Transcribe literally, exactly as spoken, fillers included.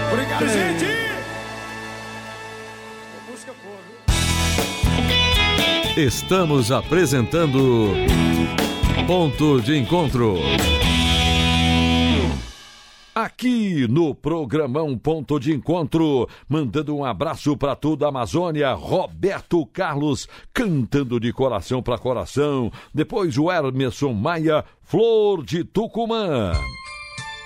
Obrigado, Ei. gente! Música boa, viu? Estamos apresentando Ponto de Encontro. Aqui no programão Ponto de Encontro, mandando um abraço para toda a Amazônia, Roberto Carlos, cantando de coração para coração. Depois o Hermeson Maia, Flor de Tucumã.